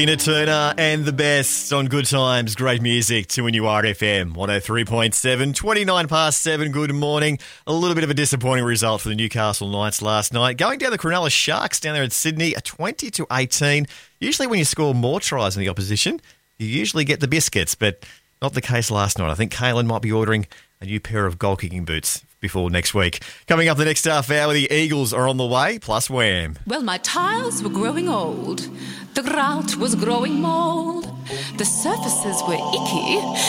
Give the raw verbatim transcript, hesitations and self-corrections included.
Tina Turner and the best on Good Times, great music to when you are F M one oh three point seven, twenty-nine past seven, good morning. A little bit of a disappointing result for the Newcastle Knights last night. Going down the Cronulla Sharks down there in Sydney, a twenty to eighteen. Usually when you score more tries than the opposition, you usually get the biscuits, but not the case last night. I think Kalen might be ordering a new pair of goal-kicking boots before next week. Coming up the next half hour, the Eagles are on the way, plus Wham. Well, my tiles were growing old. The grout was growing mould. The surfaces were icky.